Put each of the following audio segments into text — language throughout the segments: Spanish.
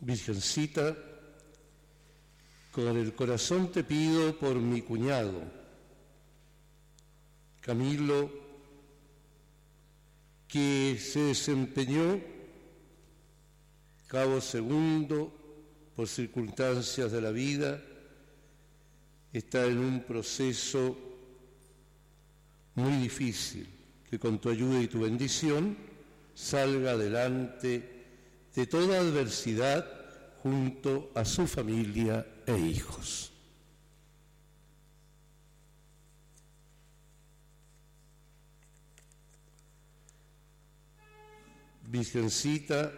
Virgencita, con el corazón te pido por mi cuñado, Camilo, que se desempeñó cabo segundo por circunstancias de la vida, está en un proceso muy difícil, que con tu ayuda y tu bendición salga adelante de toda adversidad junto a su familia e hijos. Virgencita,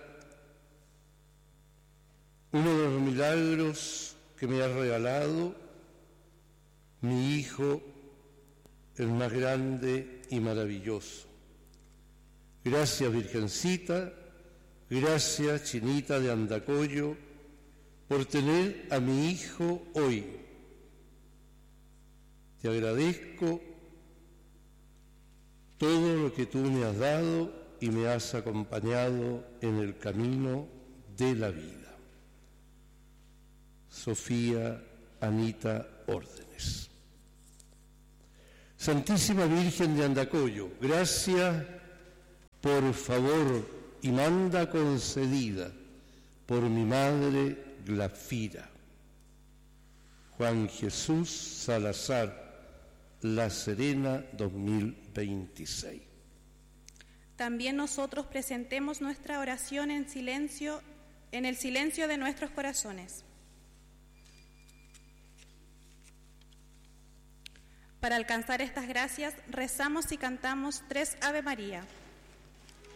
uno de los milagros que me has regalado, mi hijo, el más grande y maravilloso. Gracias, Virgencita, gracias, Chinita de Andacollo, por tener a mi hijo hoy. Te agradezco todo lo que tú me has dado y me has acompañado en el camino de la vida. Sofía Anita Órdenes. Santísima Virgen de Andacollo, gracias por favor y manda concedida por mi madre Glafira. Juan Jesús Salazar, La Serena, 2026. También nosotros presentemos nuestra oración en silencio, en el silencio de nuestros corazones. Para alcanzar estas gracias, rezamos y cantamos 3 Ave María.